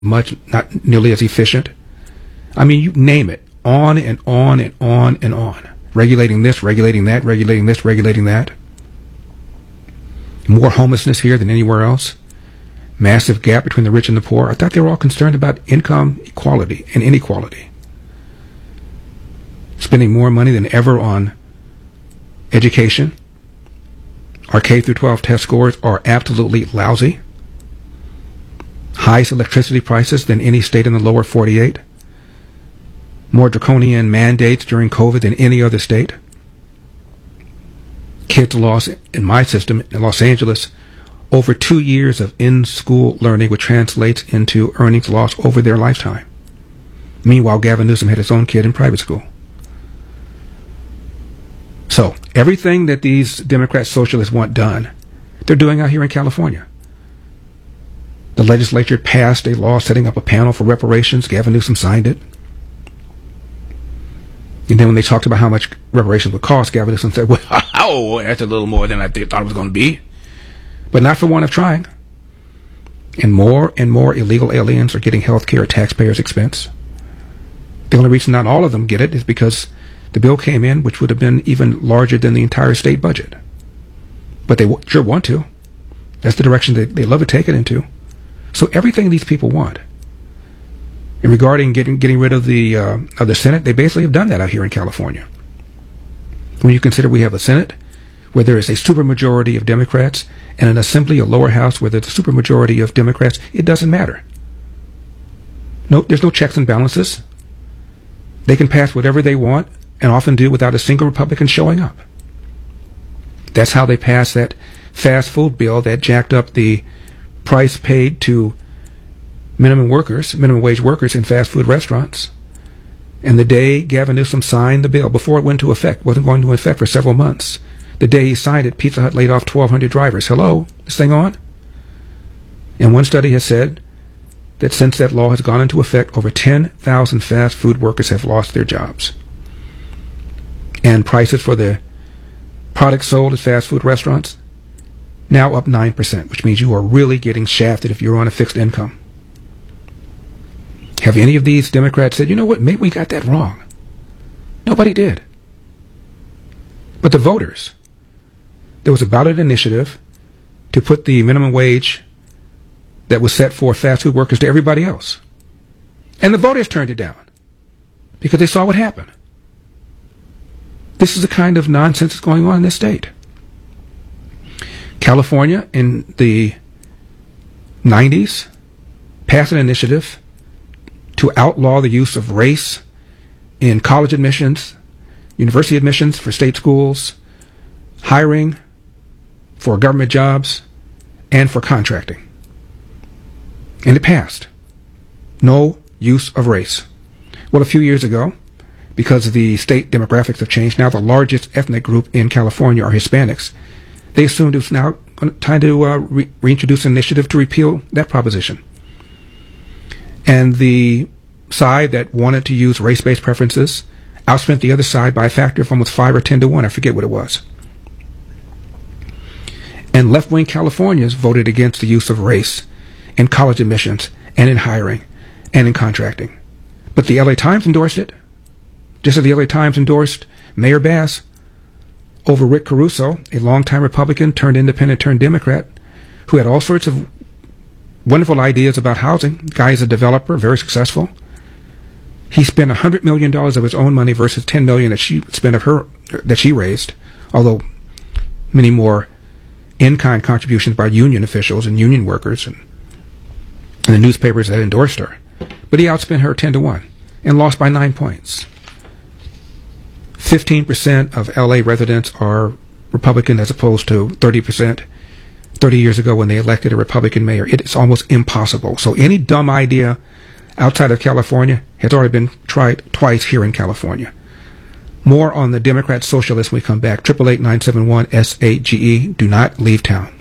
much, not nearly as efficient. I mean, you name it, on and on and on and on. Regulating this, regulating that, regulating this, regulating that. More homelessness here than anywhere else. Massive gap between the rich and the poor. I thought they were all concerned about income equality and inequality. Spending more money than ever on education. Our K through 12 test scores are absolutely lousy. Highest electricity prices than any state in the lower 48. More draconian mandates during COVID than any other state. Kids lost, in my system, in Los Angeles, over 2 years of in-school learning, which translates into earnings lost over their lifetime. Meanwhile, Gavin Newsom had his own kid in private school. So, everything that these Democrat socialists want done, they're doing out here in California. The legislature passed a law setting up a panel for reparations. Gavin Newsom signed it. And then when they talked about how much reparations would cost, Gavin Newsom said, well, oh, that's a little more than I thought it was going to be. But not for want of trying. And more illegal aliens are getting health care at taxpayers' expense. The only reason not all of them get it is because the bill came in, which would have been even larger than the entire state budget. But they sure want to. That's the direction they love to take it into. So everything these people want. And regarding getting rid of the Senate, they basically have done that out here in California. When you consider we have a Senate where there is a supermajority of Democrats and an Assembly, a lower house where there's a supermajority of Democrats, it doesn't matter. No, there's no checks and balances. They can pass whatever they want and often do without a single Republican showing up. That's how they passed that fast food bill that jacked up the price paid to minimum wage workers in fast food restaurants. And the day Gavin Newsom signed the bill, before it went into effect, wasn't going into effect for several months, the day he signed it, Pizza Hut laid off 1,200 drivers. Hello? This thing on? And one study has said that since that law has gone into effect, over 10,000 fast food workers have lost their jobs. And prices for the products sold at fast food restaurants now up 9%, which means you are really getting shafted if you're on a fixed income. Have any of these Democrats said, you know what, maybe we got that wrong? Nobody did. But the voters, there was a ballot initiative to put the minimum wage that was set for fast food workers to everybody else. And the voters turned it down because they saw what happened. This is the kind of nonsense that's going on in this state. California in the 90s passed an initiative to outlaw the use of race in college admissions, university admissions for state schools, hiring for government jobs, and for contracting. And it passed. No use of race. Well, a few years ago, because the state demographics have changed, now the largest ethnic group in California are Hispanics. They assumed it was now time to reintroduce an initiative to repeal that proposition. And the side that wanted to use race-based preferences outspent the other side by a factor of almost 5 or 10 to 1. I forget what it was. And left-wing Californians voted against the use of race in college admissions and in hiring and in contracting. But the LA Times endorsed it, just as the LA Times endorsed Mayor Bass over Rick Caruso, a longtime Republican turned independent turned Democrat, who had all sorts of wonderful ideas about housing. The guy is a developer, very successful. He spent $100 million of his own money versus $10 million that she spent of her that she raised, although many more in-kind contributions by union officials and union workers and the newspapers that endorsed her. But he outspent her 10 to 1 and lost by 9 points. 15% of LA residents are Republican as opposed to 30% 30 years ago when they elected a Republican mayor. It is almost impossible. So any dumb idea outside of California has already been tried twice here in California. More on the Democrat socialists when we come back. 888-971-SAGE. Do not leave town.